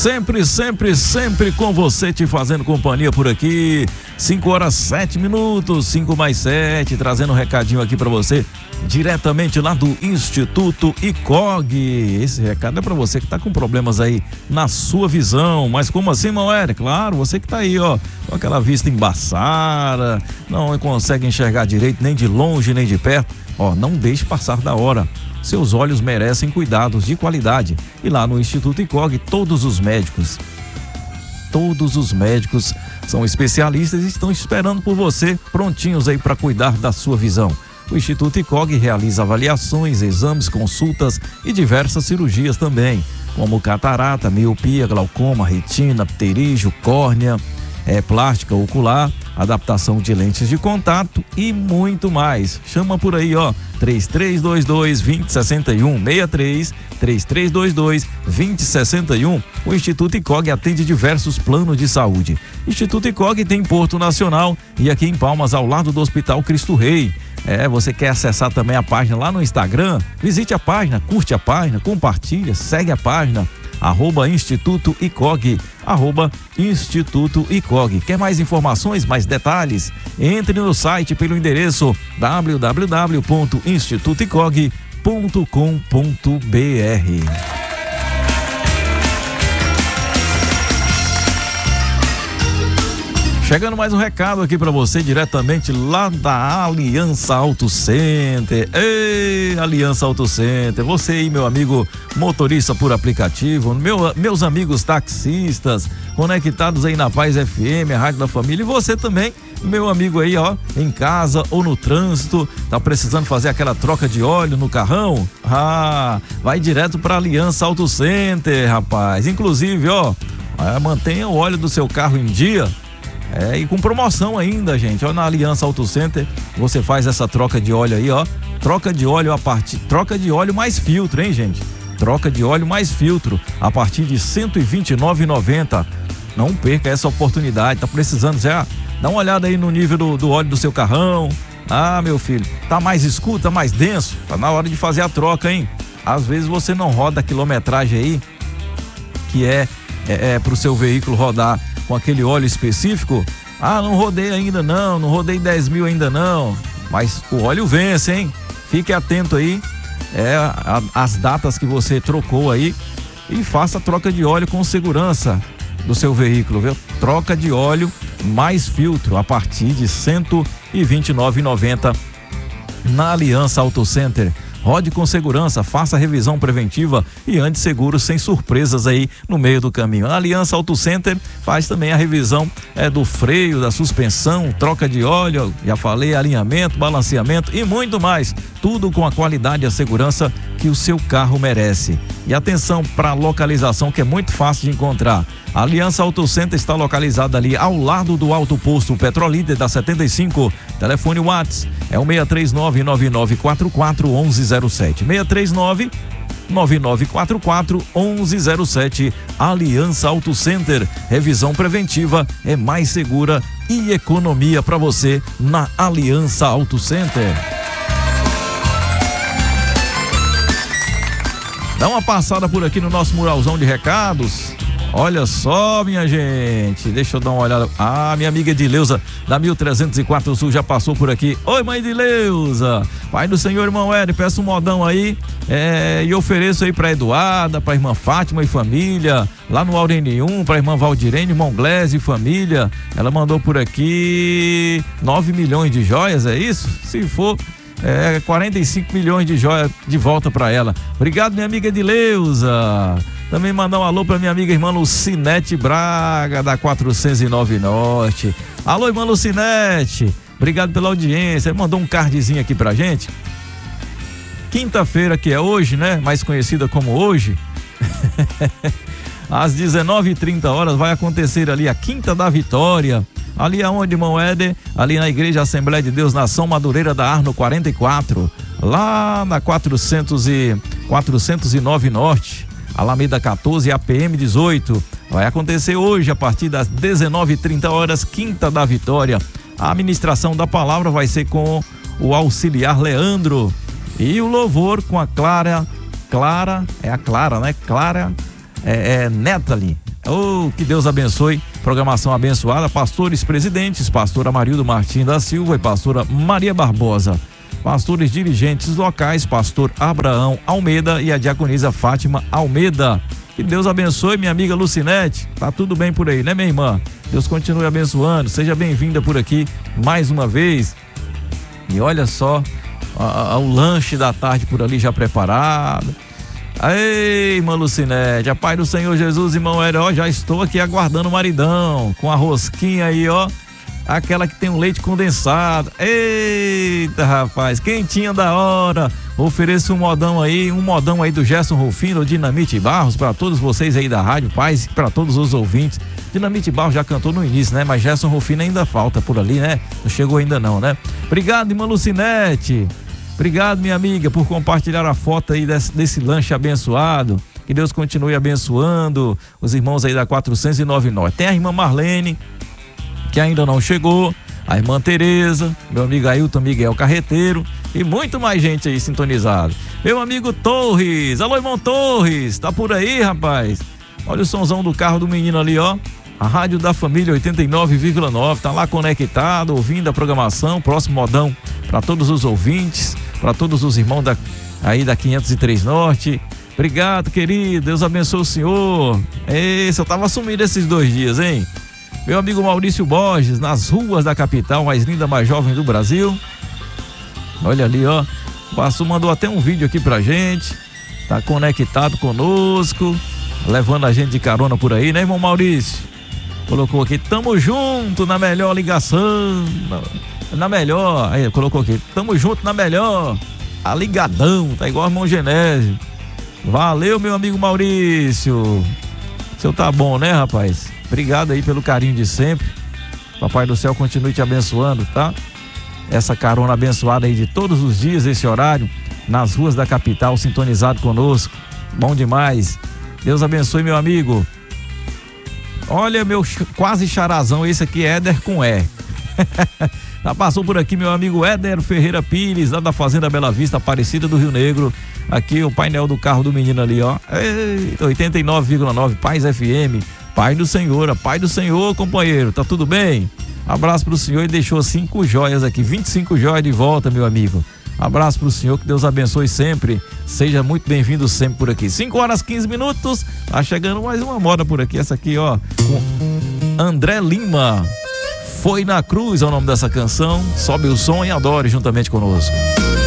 Sempre, sempre, sempre com você, te fazendo companhia por aqui. 5h07, 5 mais 7, trazendo um recadinho aqui pra você, diretamente lá do Instituto ICOG. Esse recado é pra você que tá com problemas aí na sua visão. Mas como assim, Mauer? Claro, você que tá aí, ó, com aquela vista embaçada, não consegue enxergar direito nem de longe nem de perto. Ó, não deixe passar da hora. Seus olhos merecem cuidados de qualidade. E lá no Instituto ICOG, todos os médicos são especialistas e estão esperando por você, prontinhos aí para cuidar da sua visão. O Instituto ICOG realiza avaliações, exames, consultas e diversas cirurgias também, como catarata, miopia, glaucoma, retina, pterígio, córnea, plástica ocular, adaptação de lentes de contato e muito mais. Chama por aí, ó, 3322-2061, 3322-2061. O Instituto ICOG atende diversos planos de saúde. Instituto ICOG tem em Porto Nacional e aqui em Palmas, ao lado do Hospital Cristo Rei. Você quer acessar também a página lá no Instagram? Visite a página, curte a página, compartilha, segue a página. @Instituto ICOG, @Instituto ICOG. Quer mais informações, mais detalhes? Entre no site pelo endereço www.institutoicog.com.br. Chegando mais um recado aqui para você, diretamente lá da Aliança Auto Center. Ei, Aliança Auto Center, você aí, meu amigo motorista por aplicativo, meus amigos taxistas, conectados aí na Paz FM, a Rádio da Família, e você também, meu amigo aí, ó, em casa ou no trânsito, tá precisando fazer aquela troca de óleo no carrão? Vai direto para Aliança Auto Center, rapaz. Inclusive, ó, mantenha o óleo do seu carro em dia. E com promoção ainda, gente. Ó, na Aliança Auto Center, você faz essa troca de óleo aí, ó. Troca de óleo mais filtro, hein, gente? Troca de óleo mais filtro a partir de R$ 129,90. Não perca essa oportunidade. Tá precisando já? Dá uma olhada aí no nível do óleo do seu carrão. Meu filho, tá mais escuro, tá mais denso? Tá na hora de fazer a troca, hein? Às vezes você não roda a quilometragem aí que é pro seu veículo rodar com aquele óleo específico. Não rodei ainda não rodei 10 mil ainda não, mas o óleo vence, hein? Fique atento aí, as datas que você trocou aí e faça a troca de óleo com segurança do seu veículo, viu? Troca de óleo mais filtro a partir de R$ 129,90 na Aliança Auto Center. Rode com segurança, faça a revisão preventiva e ande seguro, sem surpresas aí no meio do caminho. A Aliança Auto Center faz também a revisão do freio, da suspensão, troca de óleo, já falei, alinhamento, balanceamento e muito mais. Tudo com a qualidade e a segurança que o seu carro merece. E atenção para a localização, que é muito fácil de encontrar. A Aliança Auto Center está localizada ali ao lado do Alto Posto Petrolíder da 75. Telefone WhatsApp é o 639-9944-1107. 639-9944-1107. Aliança Auto Center. Revisão preventiva é mais segura e economia para você na Aliança Auto Center. Dá uma passada por aqui no nosso muralzão de recados. Olha só, minha gente, deixa eu dar uma olhada. Minha amiga Edileuza, da 1304 Sul, já passou por aqui. Oi, mãe Edileuza, pai do senhor, irmão Ed, peço um modão aí, e ofereço aí pra Eduarda, pra irmã Fátima e família, lá no Aurene 1, pra irmã Valdirene, irmão Glés e família. Ela mandou por aqui 9 milhões de joias, é isso? Se for, 45 milhões de joias de volta pra ela. Obrigado, minha amiga Edileuza. Também mandar um alô pra minha amiga irmã Lucinete Braga, da 409 Norte. Alô, irmã Lucinete, obrigado pela audiência. Mandou um cardzinho aqui pra gente. Quinta-feira, que é hoje, né? Mais conhecida como hoje. Às 19h30 vai acontecer ali a Quinta da Vitória. Ali aonde, irmão Éder? Ali na Igreja Assembleia de Deus, Nação Madureira da Arno 44. Lá na 409 Norte. Alameda 14, APM 18. Vai acontecer hoje a partir das 19h30, Quinta da Vitória. A ministração da palavra vai ser com o auxiliar Leandro e o louvor com a Clara, é a Clara, né? Clara, Netali. Oh, que Deus abençoe. Programação abençoada. Pastores presidentes, pastor Amarildo Martins da Silva e pastora Maria Barbosa. Pastores dirigentes locais, pastor Abraão Almeida e a diaconisa Fátima Almeida. Que Deus abençoe, minha amiga Lucinete. Tá tudo bem por aí, né, minha irmã? Deus continue abençoando. Seja bem-vinda por aqui mais uma vez. E olha só, o lanche da tarde por ali já preparado. Ei, irmã Lucinete, a paz do Senhor Jesus, irmão Herói, já estou aqui aguardando o maridão, com a rosquinha aí, ó, aquela que tem um leite condensado. Eita, rapaz, quentinha da hora. Ofereço um modão aí do Gerson Rufino, Dinamite Barros, para todos vocês aí da Rádio Paz, para todos os ouvintes. Dinamite Barros já cantou no início, né? Mas Gerson Rufino ainda falta por ali, né? Não chegou ainda não, né? Obrigado, irmã Lucinete. Obrigado, minha amiga, por compartilhar a foto aí desse lanche abençoado. Que Deus continue abençoando os irmãos aí da 409 Norte. Tem a irmã Marlene, que ainda não chegou, a irmã Tereza, meu amigo Ailton Miguel Carreteiro e muito mais gente aí sintonizado. Meu amigo Torres, alô, irmão Torres, tá por aí, rapaz? Olha o sonzão do carro do menino ali, ó. A Rádio da Família 89,9, tá lá conectado, ouvindo a programação, próximo modão para todos os ouvintes, para todos os irmãos aí da 503 Norte. Obrigado, querido, Deus abençoe o senhor. Eu tava sumido esses 2 dias, hein? Meu amigo Maurício Borges, nas ruas da capital mais linda, mais jovem do Brasil. Olha ali, ó. O pastor mandou até um vídeo aqui pra gente. Tá conectado conosco, levando a gente de carona por aí, né, irmão Maurício? Colocou aqui, tamo junto na melhor ligação. Na melhor, aí colocou aqui, tamo junto na melhor. A ligadão, tá igual o irmão Genésio. Valeu, meu amigo Maurício. O senhor tá bom, né, rapaz? Obrigado aí pelo carinho de sempre. Papai do céu continue te abençoando, tá? Essa carona abençoada aí de todos os dias, esse horário, nas ruas da capital, sintonizado conosco. Bom demais. Deus abençoe, meu amigo. Olha, meu quase charazão, esse aqui é Éder com E. Já passou por aqui meu amigo Éder Ferreira Pires, lá da Fazenda Bela Vista, Aparecida do Rio Negro. Aqui o painel do carro do menino ali, ó. 89,9 Paz FM. Pai do Senhor, a Pai do Senhor, companheiro, tá tudo bem? Abraço pro senhor e deixou 5 joias aqui, 25 joias de volta, meu amigo. Abraço pro senhor, que Deus abençoe sempre. Seja muito bem-vindo sempre por aqui. 5h15, tá chegando mais uma moda por aqui, essa aqui, ó, com André Lima. Foi na Cruz é o nome dessa canção. Sobe o som e adore juntamente conosco.